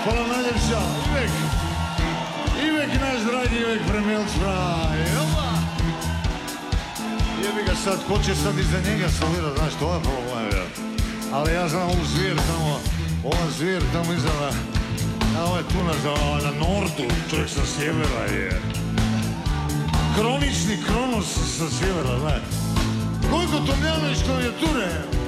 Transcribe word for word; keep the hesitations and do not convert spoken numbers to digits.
Hvala najljepša, Ivek. Ivek, naš dragi Ivek Premijelc, braj. Jebi ga sad, ko će sad iza njega solirat, znaš, to je problem. Ali ja znam ovu zvijer tamo, ova zvijer tamo iza na, na ovaj tu na, na nordu, čovjek sa sjevera je. Kronični Kronos sa sjevera, znaš. Gojko Tomljanović klavijature.